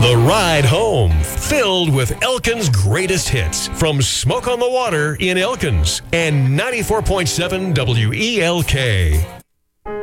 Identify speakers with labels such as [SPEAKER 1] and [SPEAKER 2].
[SPEAKER 1] The Ride Home, filled with Elkins' greatest hits from Smoke on the Water in Elkins and 94.7 WELK.